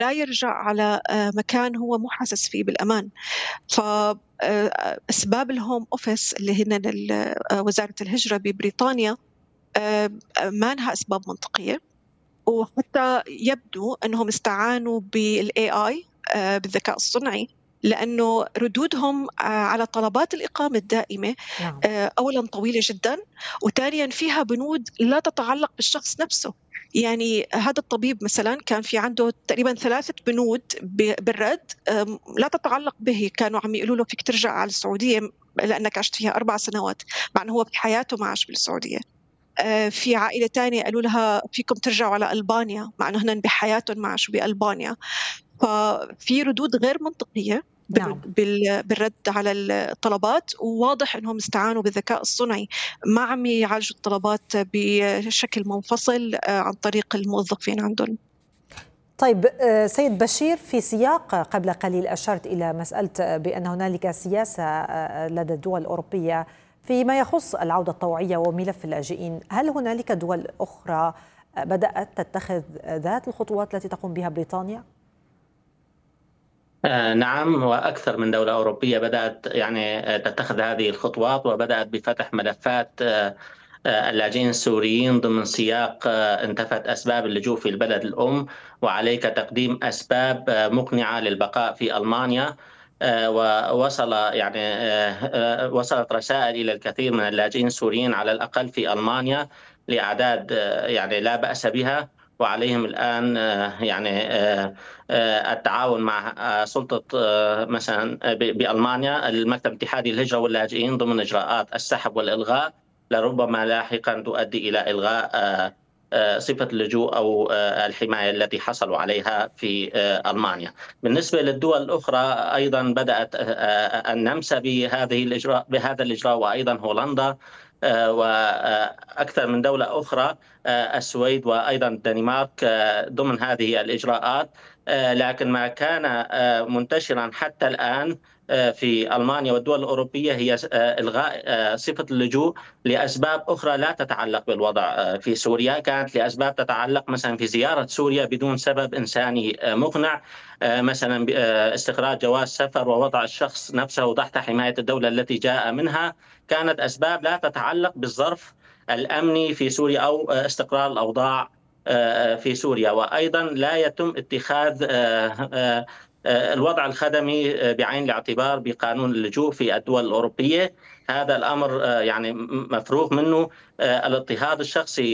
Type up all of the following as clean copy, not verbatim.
لا يرجع على مكان هو مو حاسس فيه بالأمان. ف أسباب الhome office اللي هن وزارة الهجرة ببريطانيا ما لها أسباب منطقية، وحتى يبدو أنهم استعانوا بالAI بالذكاء الصنعي، لأنه ردودهم على طلبات الإقامة الدائمة نعم. أولًا طويلة جدًا، وثانيًا فيها بنود لا تتعلق بالشخص نفسه. يعني هذا الطبيب مثلًا كان في عنده تقريبًا 3 بنود بالرد لا تتعلق به، كانوا عم يقولوا له فيك ترجع على السعودية لأنك عشت فيها 4 سنوات، مع إنه هو بحياته ما عاش بالسعودية. في عائلة تانية قالوا لها فيكم ترجعوا على ألبانيا، مع إنه هن بحياتهم ما عاشوا بألبانيا. ففي ردود غير منطقية نعم. بالرد على الطلبات، وواضح إنهم استعانوا بالذكاء الصنعي، ما عم يعالجوا الطلبات بشكل منفصل عن طريق الموظفين عندهم. طيب سيد بشير، في سياق قبل قليل أشرت إلى مسألة بأن هنالك سياسة لدى الدول الأوروبية فيما يخص العودة الطوعية وملف اللاجئين، هل هنالك دول أخرى بدأت تتخذ ذات الخطوات التي تقوم بها بريطانيا؟ نعم، وأكثر من دولة أوروبية بدأت يعني تتخذ هذه الخطوات، وبدأت بفتح ملفات اللاجئين السوريين ضمن سياق انتفت أسباب اللجوء في البلد الأم، وعليك تقديم أسباب مقنعة للبقاء في ألمانيا. ووصل يعني وصلت رسائل إلى الكثير من اللاجئين السوريين على الأقل في ألمانيا لأعداد يعني لا بأس بها، وعليهم الآن يعني التعاون مع سلطة مثلا بألمانيا المكتب الاتحادي للهجرة واللاجئين ضمن إجراءات السحب والإلغاء، لربما لاحقا تؤدي إلى إلغاء صفة اللجوء أو الحماية التي حصلوا عليها في ألمانيا. بالنسبة للدول الأخرى أيضا بدأت النمسا بهذا الإجراء، وأيضا هولندا، وأكثر من دولة أخرى، السويد وأيضا الدنمارك، ضمن هذه الإجراءات. لكن ما كان منتشرا حتى الآن في ألمانيا والدول الأوروبية هي إلغاء صفة اللجوء لأسباب أخرى لا تتعلق بالوضع في سوريا، كانت لأسباب تتعلق مثلا في زيارة سوريا بدون سبب إنساني مقنع، مثلا استخراج جواز سفر ووضع الشخص نفسه تحت حماية الدولة التي جاء منها، كانت أسباب لا تتعلق بالظرف الأمني في سوريا أو استقرار الأوضاع في سوريا. وأيضا لا يتم اتخاذ الوضع الخدمي بعين الاعتبار بقانون اللجوء في الدول الأوروبية. هذا الأمر يعني مفروغ منه. الاضطهاد الشخصي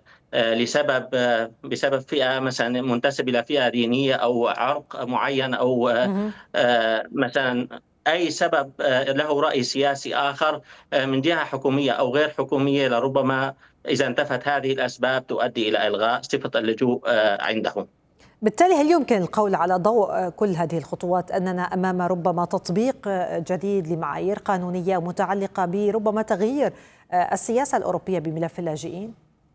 بسبب فئة مثلا منتسب إلى فئة دينية أو عرق معين أو مثلا أي سبب له رأي سياسي آخر من جهة حكومية أو غير حكومية، لربما إذا انتفت هذه الأسباب تؤدي إلى إلغاء صفة اللجوء عندهم. بالتالي هل يمكن القول على ضوء كل هذه الخطوات أننا أمام ربما تطبيق جديد لمعايير قانونية متعلقة بربما تغيير السياسة الأوروبية بملف اللاجئين؟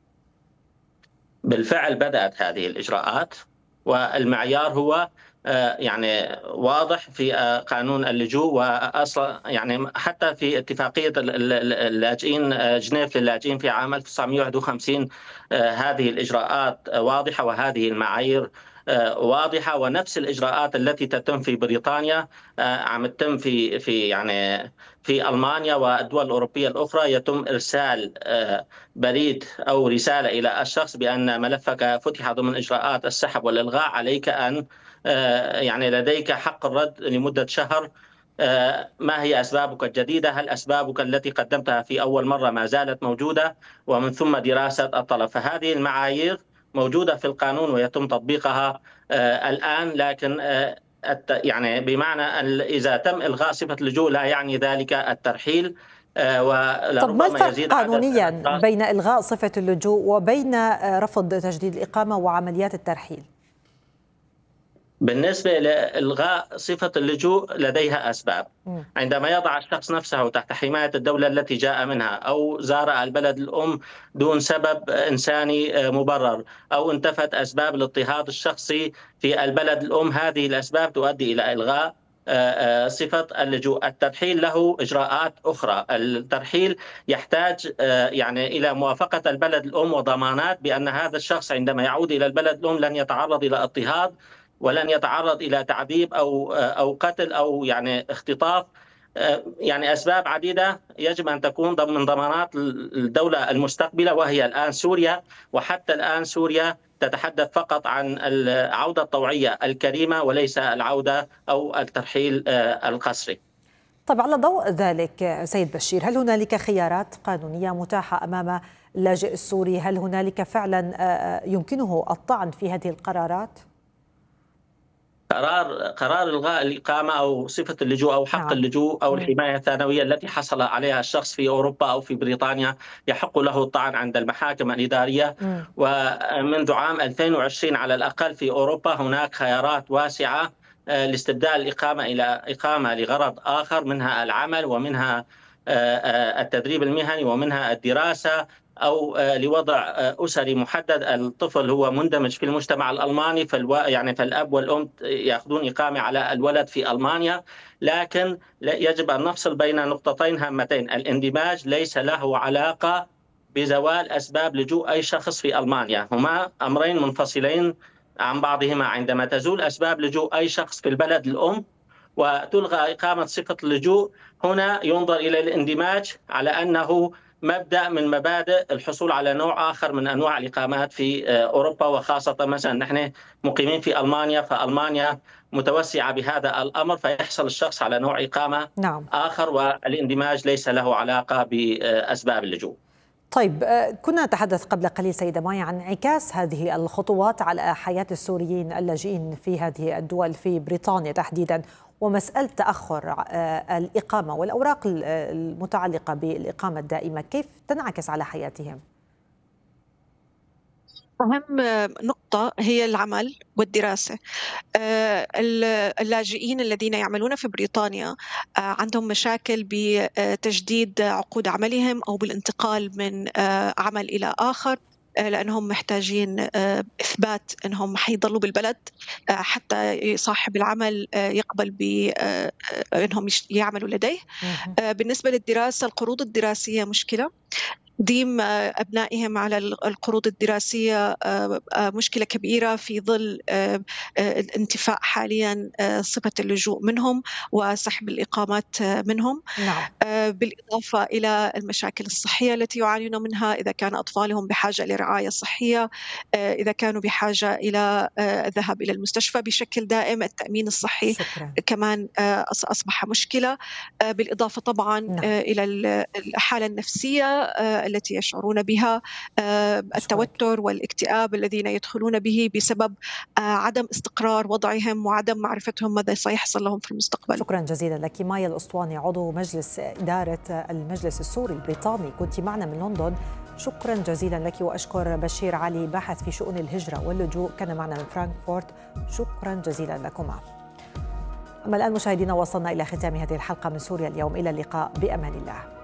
بالفعل بدأت هذه الإجراءات، والمعيار هو يعني واضح في قانون اللجوء، واصلا يعني حتى في اتفاقيه اللاجئين جنيف للاجئين في عام 1951 هذه الاجراءات واضحه وهذه المعايير واضحه، ونفس الاجراءات التي تتم في بريطانيا عم تتم في يعني في المانيا والدول الاوروبيه الاخرى. يتم ارسال بريد او رساله الى الشخص بان ملفك فتح ضمن اجراءات السحب والالغاء، عليك ان يعني لديك حق الرد لمدة شهر. ما هي أسبابك الجديدة؟ هل أسبابك التي قدمتها في أول مرة ما زالت موجودة؟ ومن ثم دراسة الطلب. فهذه المعايير موجودة في القانون ويتم تطبيقها الآن، لكن يعني بمعنى إذا تم إلغاء صفة اللجوء لا يعني ذلك الترحيل، طب ما ولربما الفرق يزيد عدد قانونيا الأشخاص. بين إلغاء صفة اللجوء وبين رفض تجديد الإقامة وعمليات الترحيل؟ بالنسبة لإلغاء صفة اللجوء لديها أسباب. م. عندما يضع الشخص نفسه تحت حماية الدولة التي جاء منها، أو زار البلد الأم دون سبب إنساني مبرر، أو انتفت أسباب الاضطهاد الشخصي في البلد الأم، هذه الأسباب تؤدي إلى إلغاء صفة اللجوء. الترحيل له إجراءات أخرى. الترحيل يحتاج يعني إلى موافقة البلد الأم وضمانات بأن هذا الشخص عندما يعود إلى البلد الأم لن يتعرض إلى اضطهاد ولن يتعرض إلى تعذيب أو قتل أو يعني اختطاف. يعني أسباب عديدة يجب أن تكون ضمن ضمانات الدولة المستقبلة، وهي الآن سوريا. وحتى الآن سوريا تتحدث فقط عن العودة الطوعية الكريمة وليس العودة أو الترحيل القسري. طيب، على ضوء ذلك سيد بشير، هل هنالك خيارات قانونية متاحة أمام اللاجئ السوري؟ هل هنالك فعلا يمكنه الطعن في هذه القرارات؟ قرار إلغاء الإقامة أو صفة اللجوء أو حق اللجوء أو الحماية الثانوية التي حصل عليها الشخص في أوروبا أو في بريطانيا يحق له الطعن عند المحاكم الإدارية. ومنذ عام 2020 على الأقل في أوروبا هناك خيارات واسعة لاستبدال الإقامة إلى إقامة لغرض آخر، منها العمل ومنها التدريب المهني ومنها الدراسة أو لوضع أسري محدد. الطفل هو مندمج في المجتمع الألماني، فالأب والأم يأخذون إقامة على الولد في ألمانيا. لكن يجب أن نفصل بين نقطتين هامتين: الاندماج ليس له علاقة بزوال أسباب لجوء أي شخص في ألمانيا، هما أمرين منفصلين عن بعضهما. عندما تزول أسباب لجوء أي شخص في البلد الأم وتلغى إقامة صفة اللجوء، هنا ينظر إلى الاندماج على أنه مبدأ من مبادئ الحصول على نوع آخر من أنواع الإقامات في أوروبا، وخاصة مثلا نحن مقيمين في ألمانيا، فألمانيا متوسعة بهذا الأمر، فيحصل الشخص على نوع إقامة آخر، والاندماج ليس له علاقة بأسباب اللجوء. طيب، كنا نتحدث قبل قليل سيدة مايا عن انعكاس هذه الخطوات على حياة السوريين اللاجئين في هذه الدول، في بريطانيا تحديدا، ومسألة تأخر الإقامة والأوراق المتعلقة بالإقامة الدائمة، كيف تنعكس على حياتهم؟ أهم نقطة هي العمل والدراسة. اللاجئين الذين يعملون في بريطانيا عندهم مشاكل بتجديد عقود عملهم أو بالانتقال من عمل إلى آخر، لأنهم محتاجين إثبات أنهم حيضلوا بالبلد حتى صاحب العمل يقبل بأنهم يعملوا لديه. بالنسبة للدراسة، القروض الدراسية مشكلة. تقديم أبنائهم على القروض الدراسية مشكلة كبيرة في ظل انتفاء حاليا صفة اللجوء منهم وسحب الإقامات منهم. بالإضافة إلى المشاكل الصحية التي يعانون منها، إذا كان أطفالهم بحاجة لرعاية صحية، إذا كانوا بحاجة إلى الذهاب إلى المستشفى بشكل دائم، التأمين الصحي كمان أصبح مشكلة. بالإضافة طبعا إلى الحالة النفسية التي يشعرون بها، التوتر والاكتئاب الذين يدخلون به بسبب عدم استقرار وضعهم وعدم معرفتهم ماذا سيحصل لهم في المستقبل. شكرا جزيلا لك مايا الأسطواني، عضو مجلس إدارة المجلس السوري البريطاني، كنت معنا من لندن. شكرا جزيلا لك. وأشكر بشير علي، باحث في شؤون الهجرة واللجوء، كان معنا من فرانكفورت. شكرا جزيلا لكما. أما الآن مشاهدينا، وصلنا إلى ختام هذه الحلقة من سوريا اليوم. إلى اللقاء بأمان الله.